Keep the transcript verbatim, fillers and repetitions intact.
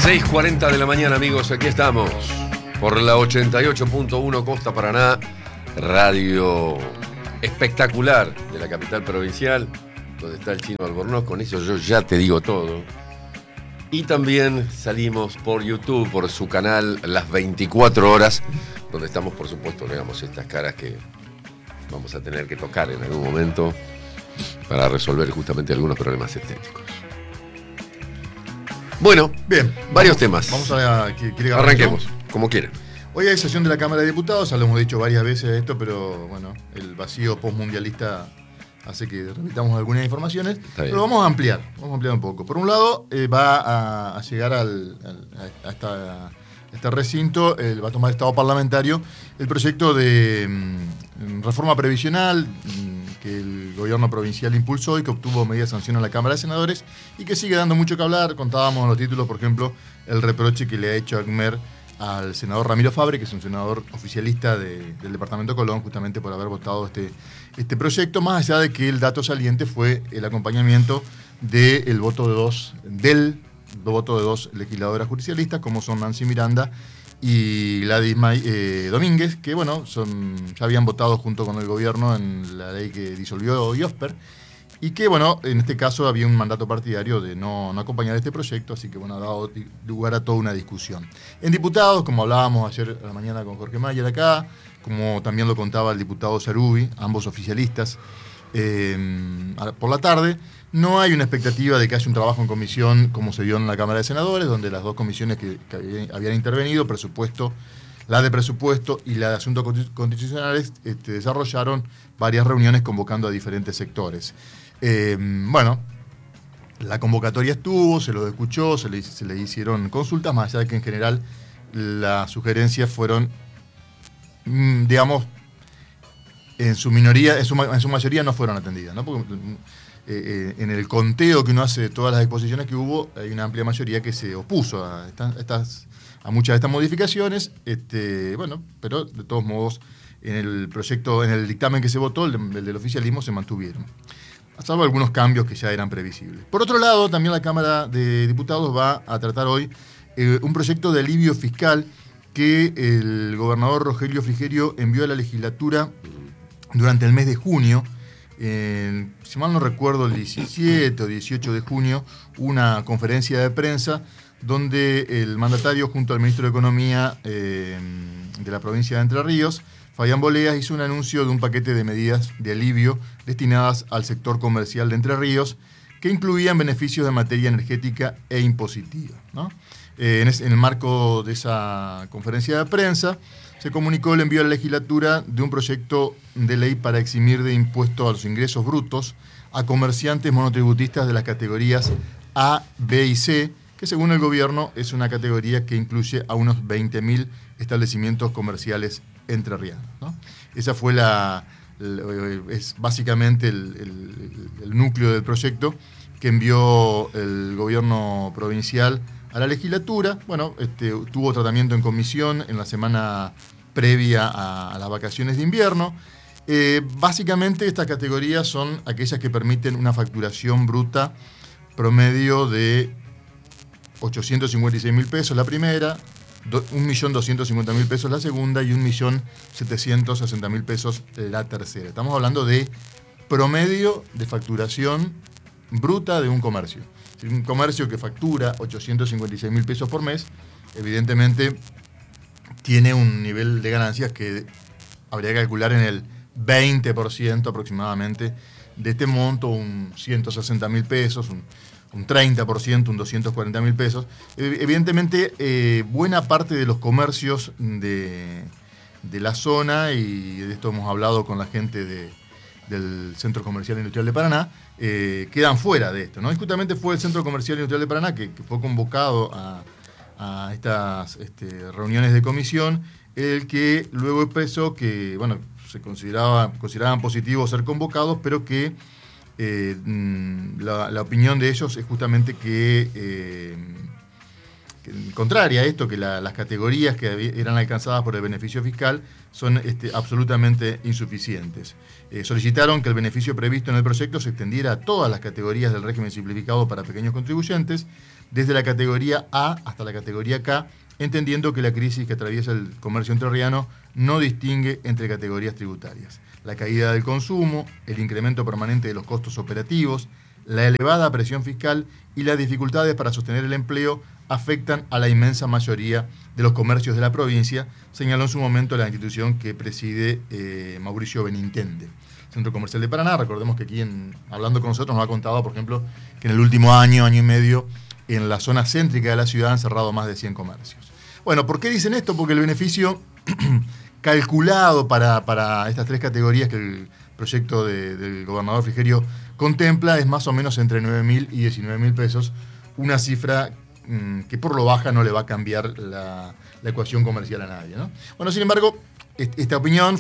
seis cuarenta de la mañana, amigos, aquí estamos por la ochenta y ocho punto uno Costa Paraná, radio espectacular de la capital provincial, donde está el Chino Albornoz. Con eso yo ya te digo todo. Y también salimos por YouTube, por su canal Las veinticuatro horas, donde estamos, por supuesto, digamos, estas caras que vamos a tener que tocar en algún momento para resolver justamente algunos problemas estéticos. Bueno, bien, varios vamos, temas. Vamos a... ¿quiere Arranquemos, como quieran. Hoy hay sesión de la Cámara de Diputados, ya lo hemos dicho varias veces esto, pero bueno, el vacío postmundialista hace que repitamos algunas informaciones, pero vamos a ampliar, vamos a ampliar un poco. Por un lado, eh, va a, a llegar al, al, a, esta, a este recinto, eh, va a tomar estado parlamentario el proyecto de mm, reforma previsional mm, que el gobierno provincial impulsó y que obtuvo media sanción en la Cámara de Senadores y que sigue dando mucho que hablar. Contábamos en los títulos, por ejemplo, el reproche que le ha hecho ACMER al senador Ramiro Fabre, que es un senador oficialista de, del departamento de Colón, justamente por haber votado este, este proyecto, más allá de que el dato saliente fue el acompañamiento del voto de dos, del voto de dos legisladoras judicialistas, como son Nancy Miranda y Gladys May, eh, Domínguez, que bueno, son, ya habían votado junto con el gobierno en la ley que disolvió IOSPER, y que, bueno, en este caso había un mandato partidario de no, no acompañar este proyecto, así que, bueno, ha dado lugar a toda una discusión. En diputados, como hablábamos ayer a la mañana con Jorge Mayer acá, como también lo contaba el diputado Sarubi, ambos oficialistas, eh, por la tarde, no hay una expectativa de que haya un trabajo en comisión como se dio en la Cámara de Senadores, donde las dos comisiones que, que habían intervenido, presupuesto, la de presupuesto y la de asuntos constitucionales, este, desarrollaron varias reuniones convocando a diferentes sectores. Eh, bueno, la convocatoria estuvo, se lo escuchó, se le, se le hicieron consultas, más allá de que en general las sugerencias fueron, mmm, digamos, en su minoría, en su, en su mayoría no fueron atendidas, ¿no? Porque eh, eh, en el conteo que uno hace de todas las exposiciones que hubo, hay una amplia mayoría que se opuso a, estas, estas, a muchas de estas modificaciones, este, bueno, pero de todos modos en el proyecto, en el dictamen que se votó, el, el del oficialismo, se mantuvieron, salvo algunos cambios que ya eran previsibles. Por otro lado, también la Cámara de Diputados va a tratar hoy eh, un proyecto de alivio fiscal que el gobernador Rogelio Frigerio envió a la legislatura durante el mes de junio. Eh, si mal no recuerdo, el diecisiete o dieciocho de junio, una conferencia de prensa donde el mandatario junto al ministro de Economía eh, de la provincia de Entre Ríos, Fabián Boleas, hizo un anuncio de un paquete de medidas de alivio destinadas al sector comercial de Entre Ríos que incluían beneficios de materia energética e impositiva, ¿no? Eh, en, es, en el marco de esa conferencia de prensa se comunicó el envío a la legislatura de un proyecto de ley para eximir de impuesto a los ingresos brutos a comerciantes monotributistas de las categorías A, B y C, que según el gobierno es una categoría que incluye a unos veinte mil establecimientos comerciales entrerrianos, ¿no? Esa fue la, la es básicamente el, el, el núcleo del proyecto que envió el gobierno provincial a la legislatura. Bueno, este, tuvo tratamiento en comisión en la semana previa a, a las vacaciones de invierno. Eh, básicamente estas categorías son aquellas que permiten una facturación bruta promedio de ochocientos cincuenta y seis mil pesos la primera, un millón doscientos cincuenta mil pesos la segunda y un millón setecientos sesenta mil pesos la tercera. Estamos hablando de promedio de facturación bruta de un comercio. Un comercio que factura ochocientos cincuenta y seis mil pesos por mes, evidentemente tiene un nivel de ganancias que habría que calcular en el veinte por ciento aproximadamente de este monto, un ciento sesenta mil pesos, un un treinta por ciento, un doscientos cuarenta mil pesos. Evidentemente, eh, buena parte de los comercios de, de la zona, y de esto hemos hablado con la gente de, del Centro Comercial Industrial de Paraná, eh, quedan fuera de esto, ¿no? Y justamente fue el Centro Comercial Industrial de Paraná que, que fue convocado a, a estas este, reuniones de comisión, el que luego expresó que, bueno, se consideraba, consideraban positivo ser convocados, pero que Eh, la, la opinión de ellos es justamente que, eh, que contraria a esto, que la, las categorías que eran alcanzadas por el beneficio fiscal son este, absolutamente insuficientes. Eh, solicitaron que el beneficio previsto en el proyecto se extendiera a todas las categorías del régimen simplificado para pequeños contribuyentes, desde la categoría A hasta la categoría K, entendiendo que la crisis que atraviesa el comercio entrerriano no distingue entre categorías tributarias. La caída del consumo, el incremento permanente de los costos operativos, la elevada presión fiscal y las dificultades para sostener el empleo afectan a la inmensa mayoría de los comercios de la provincia, señaló en su momento la institución que preside eh, Mauricio Benintende. Centro Comercial de Paraná, recordemos que aquí en, hablando con nosotros nos ha contado, por ejemplo, que en el último año, año y medio, en la zona céntrica de la ciudad han cerrado más de cien comercios. Bueno, ¿por qué dicen esto? Porque el beneficio calculado para, para estas tres categorías que el proyecto de, del gobernador Frigerio contempla es más o menos entre nueve mil y diecinueve mil pesos, una cifra mmm, que por lo baja no le va a cambiar la, la ecuación comercial a nadie, ¿no? Bueno, sin embargo, esta opinión